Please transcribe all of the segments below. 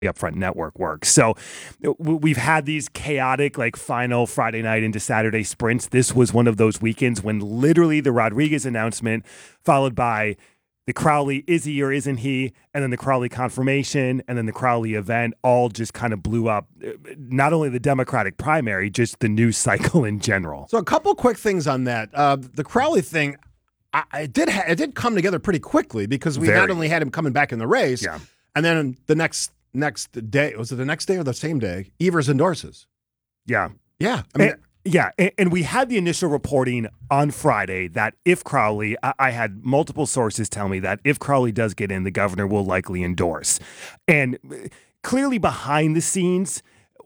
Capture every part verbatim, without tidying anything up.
Upfront network works. So we've had these chaotic, like, final Friday night into Saturday sprints. This was one of those weekends when literally the Rodriguez announcement, followed by the Crowley, is he or isn't he, and then the Crowley confirmation, and then the Crowley event, all just kind of blew up not only the Democratic primary, just the news cycle in general. So a couple quick things on that. Uh, the Crowley thing, I, it did ha- it did come together pretty quickly because we Very. not only had him coming back in the race, Yeah. and then the next next day, was it the next day or the same day, Evers endorses. Yeah. Yeah. I mean, And- Yeah, and, and we had the initial reporting on Friday that if Crowley, I, I had multiple sources tell me that if Crowley does get in, the governor will likely endorse. And clearly behind the scenes,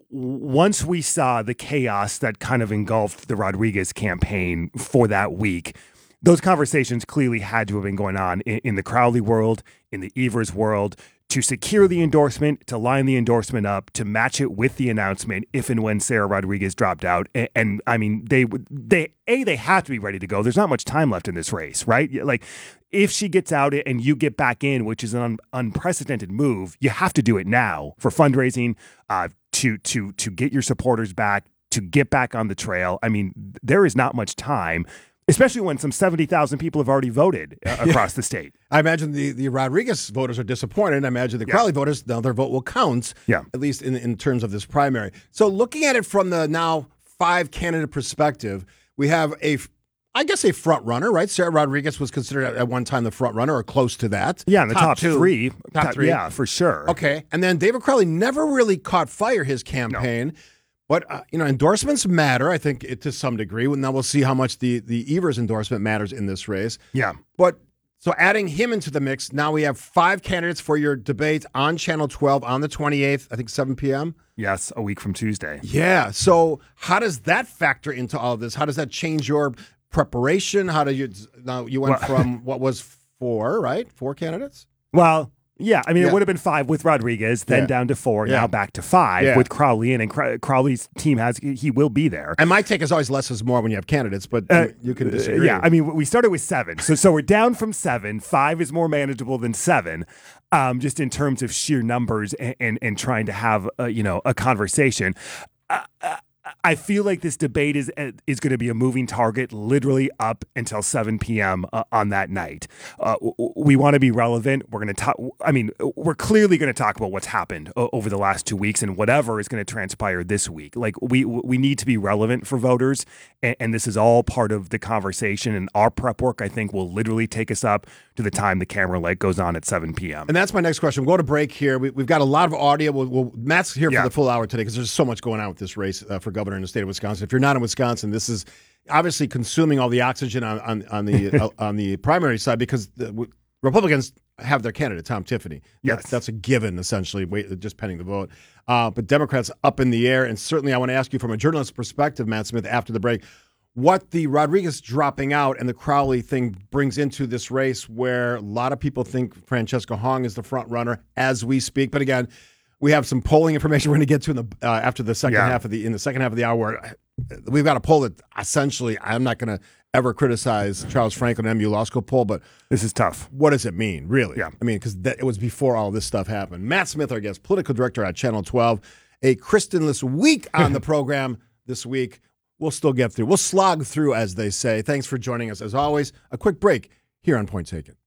once we saw the chaos that kind of engulfed the Rodriguez campaign for that week, those conversations clearly had to have been going on in, in the Crowley world, in the Evers world, to secure the endorsement, to line the endorsement up, to match it with the announcement if and when Sarah Rodriguez dropped out. And, and I mean, they would, they, A, they have to be ready to go. There's not much time left in this race, right? Like, if she gets out and you get back in, which is an un- unprecedented move, you have to do it now for fundraising, uh, to, to, to get your supporters back, to get back on the trail. I mean, there is not much time, especially when some seventy thousand people have already voted uh, across yeah. the state. I imagine the, the Rodriguez voters are disappointed. I imagine the Yeah. Crowley voters, now their vote will count, Yeah. at least in, in terms of this primary. So looking at it from the now five candidate perspective, we have a, I guess, a front runner, right? Sarah Rodriguez was considered at, at one time the front runner or close to that. Yeah, in the top, top two, three. Top three. Yeah, for sure. Okay. And then David Crowley never really caught fire, his campaign. No. But, uh, you know, endorsements matter, I think, it, to some degree. Now we'll see how much the, the Evers endorsement matters in this race. Yeah. But so adding him into the mix, now we have five candidates for your debate on Channel twelve on the twenty-eighth, I think seven p.m. Yes, a week from Tuesday. Yeah. So how does that factor into all of this? How does that change your preparation? How do you, now you went well, from what was four, right? Four candidates? Well, yeah, I mean, yeah. it would have been five with Rodriguez, then yeah. down to four, yeah. now back to five yeah. with Crowley in, and Crow- Crowley's team has, he will be there. And my take is always less is more when you have candidates, but uh, you can disagree. Yeah, I mean, we started with seven, so so we're down from seven. Five is more manageable than seven, um, just in terms of sheer numbers and and, and trying to have, uh, you know, a conversation. Uh, uh, I feel like this debate is is going to be a moving target literally up until seven p.m. Uh, on that night. Uh, we want to be relevant. We're going to talk. I mean, we're clearly going to talk about what's happened o- over the last two weeks and whatever is going to transpire this week. Like we we need to be relevant for voters, and, and this is all part of the conversation. And our prep work, I think, will literally take us up to the time the camera light goes on at seven p.m. And that's my next question. We'll go to break here. We, we've got a lot of audio. We'll, we'll, Matt's here yeah. for the full hour today because there's so much going on with this race uh, for governor in the state of Wisconsin. If you're not in Wisconsin, this is obviously consuming all the oxygen on on, on the uh, on the primary side because the w- Republicans have their candidate, Tom Tiffany. Yes. That's, that's a given, essentially, wait, just pending the vote. Uh, but Democrats up in the air. And certainly I want to ask you from a journalist perspective, Matt Smith, after the break, what the Rodriguez dropping out and the Crowley thing brings into this race where a lot of people think Francesca Hong is the front runner as we speak. But again, we have some polling information we're going to get to in the uh, after the second yeah. half of the in the second half of the hour. Where we've got a poll that essentially I'm not going to ever criticize Charles Franklin M U Law School poll, but this is tough. What does it mean, really? Yeah. I mean, because it was before all this stuff happened. Matt Smith, our guest, political director at Channel twelve, a Kristenless week on the program this week. We'll still get through. We'll slog through, as they say. Thanks for joining us, as always. A quick break here on Point Taken.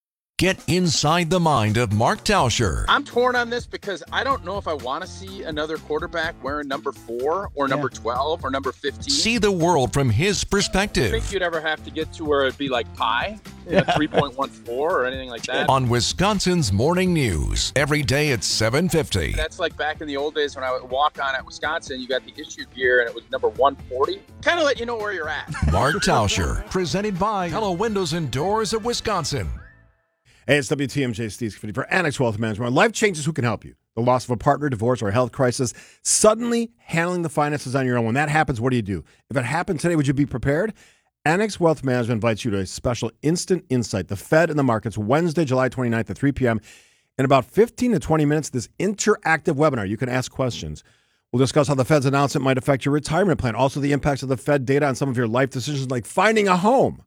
Get inside the mind of Mark Tauscher. I'm torn on this because I don't know if I want to see another quarterback wearing number four or number yeah. twelve or number fifteen. See the world from his perspective. I think you'd ever have to get to where it'd be like pi, you know, three point one four or anything like that. On Wisconsin's Morning News, every day at seven fifty. That's like back in the old days when I would walk on at Wisconsin, you got the issued gear and it was number one forty. Kind of let you know where you're at. Mark Tauscher, presented by Hello Windows and Doors of Wisconsin. Hey, it's W T M J Steve Scafidi for Annex Wealth Management. Life changes, who can help you? The loss of a partner, divorce, or a health crisis. Suddenly handling the finances on your own. When that happens, what do you do? If it happened today, would you be prepared? Annex Wealth Management invites you to a special Instant Insight, the Fed and the Markets, Wednesday, July twenty-ninth at three p.m. In about fifteen to twenty minutes, this interactive webinar, you can ask questions. We'll discuss how the Fed's announcement might affect your retirement plan. Also, the impacts of the Fed data on some of your life decisions, like finding a home.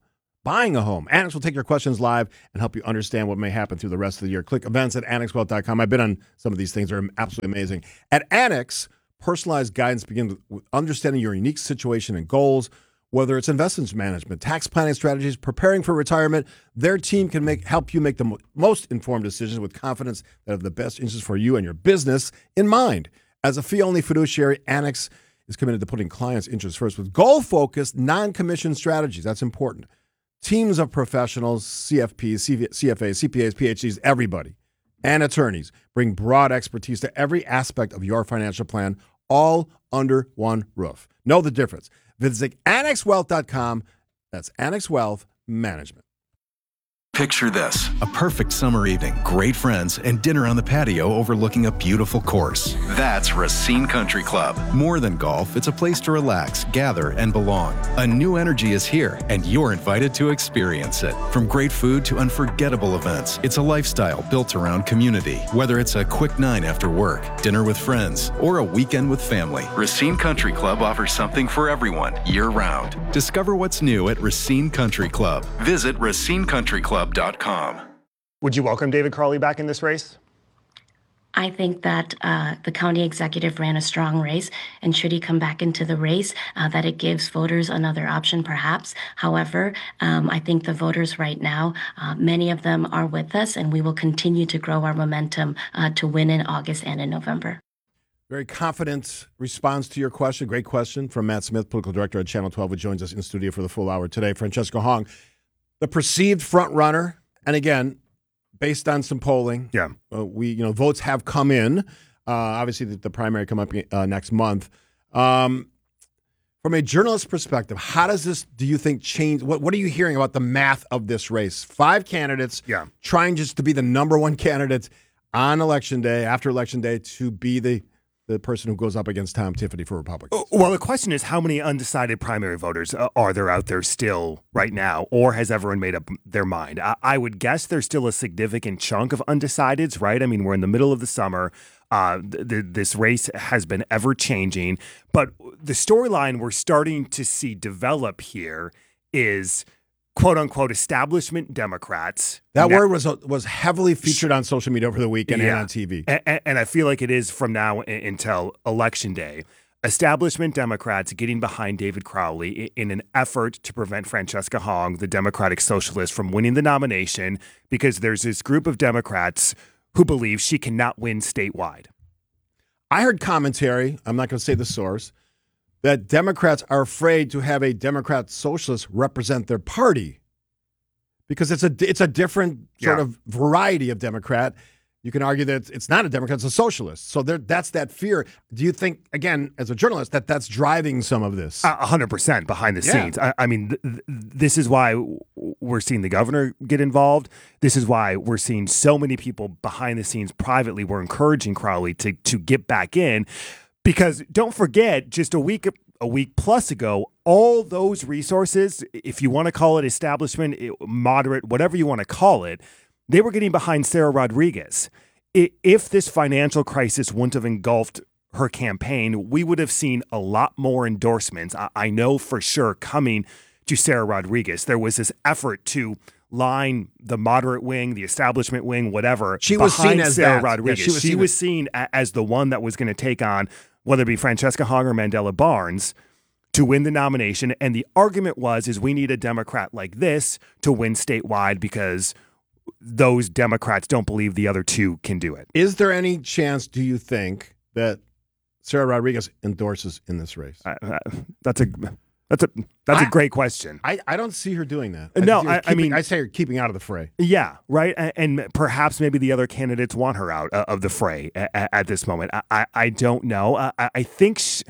buying a home. Annex will take your questions live and help you understand what may happen through the rest of the year. Click events at annex wealth dot com. I've been on some of these things. They're absolutely amazing. At Annex, personalized guidance begins with understanding your unique situation and goals. Whether it's investments management, tax planning strategies, preparing for retirement, their team can make help you make the mo- most informed decisions with confidence that have the best interests for you and your business in mind. As a fee-only fiduciary, Annex is committed to putting clients' interests first with goal-focused, non-commissioned strategies. That's important. Teams of professionals, C F Ps, C F As, C P As, P H Ds, everybody, and attorneys bring broad expertise to every aspect of your financial plan, all under one roof. Know the difference. Visit annex wealth dot com. That's Annex Wealth Management. Picture this, a perfect summer evening, great friends, and dinner on the patio overlooking a beautiful course. That's Racine Country Club. More than golf, it's a place to relax, gather, and belong. A new energy is here, and you're invited to experience it. From great food to unforgettable events, it's a lifestyle built around community. Whether it's a quick nine after work, dinner with friends, or a weekend with family, Racine Country Club offers something for everyone, year-round. Discover what's new at Racine Country Club. Visit racine country club dot com. Would you welcome David Crowley back in this race? I think that uh, the county executive ran a strong race, and should he come back into the race, uh, that it gives voters another option perhaps. However, um, I think the voters right now, uh, many of them are with us, and we will continue to grow our momentum uh, to win in August and in November. Very confident response to your question. Great question from Matt Smith, political director at Channel twelve, who joins us in studio for the full hour today. Francesca Hong, the perceived front runner, and again, based on some polling, yeah, uh, we you know votes have come in. Uh, obviously, the, the primary come up uh, next month. Um, from a journalist perspective, how does this, do you think, change? What What are you hearing about the math of this race? Five candidates, yeah, trying just to be the number one candidate on election day, after election day, to be the the person who goes up against Tom Tiffany for Republicans. Well, the question is, how many undecided primary voters uh, are there out there still right now, or has everyone made up their mind? I, I would guess there's still a significant chunk of undecideds, right? I mean, we're in the middle of the summer. Uh, th- th- this race has been ever changing, but the storyline we're starting to see develop here is quote unquote establishment Democrats. That now, word was was heavily featured on social media over the weekend yeah. and on T V. And, and I feel like it is from now until Election Day. Establishment Democrats getting behind David Crowley in an effort to prevent Francesca Hong, the Democratic Socialist, from winning the nomination because there's this group of Democrats who believe she cannot win statewide. I heard commentary, I'm not going to say the source, that Democrats are afraid to have a Democrat socialist represent their party because it's a it's a different sort yeah. of variety of Democrat. You can argue that it's not a Democrat, it's a socialist. So there, that's that fear. Do you think, again, as a journalist, that that's driving some of this? A hundred percent behind the yeah. scenes. I, I mean, th- th- this is why we're seeing the governor get involved. This is why we're seeing so many people behind the scenes privately were encouraging Crowley to to get back in. Because don't forget, just a week a week plus ago, all those resources, if you want to call it establishment, moderate, whatever you want to call it, they were getting behind Sarah Rodriguez. If this financial crisis wouldn't have engulfed her campaign, we would have seen a lot more endorsements, I know for sure, coming to Sarah Rodriguez. There was this effort to line the moderate wing, the establishment wing, whatever, she was seen as Sarah that. Rodriguez. Yeah, she she was, was she seen, was seen as the one that was going to take on, whether it be Francesca Hong or Mandela Barnes, to win the nomination. And the argument was, is we need a Democrat like this to win statewide because those Democrats don't believe the other two can do it. Is there any chance, do you think, that Sarah Rodriguez endorses in this race? Uh, uh, that's a that's a that's I, a great question. I, I don't see her doing that. No, I, I, keeping, I mean, I say her keeping out of the fray. Yeah, right. And, and perhaps maybe the other candidates want her out uh, of the fray at, at this moment. I, I, I don't know. I, I think she,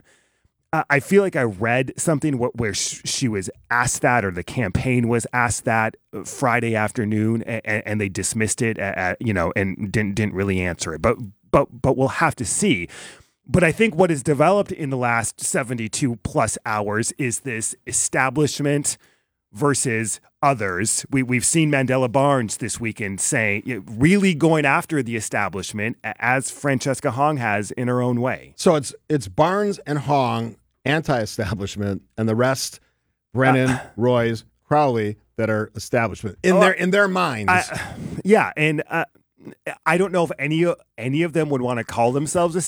I feel like I read something where she was asked that, or the campaign was asked that Friday afternoon, and, and they dismissed it, at, you know, and didn't didn't really answer it. But but but we'll have to see. But I think what has developed in the last seventy-two plus hours is this establishment versus others. We we've seen Mandela Barnes this weekend saying, really going after the establishment, as Francesca Hong has in her own way. So it's it's Barnes and Hong, anti-establishment, and the rest, Brennan, uh, Royce, Crowley, that are establishment in Oh, their in their minds. I, yeah, and uh, I don't know if any any of them would want to call themselves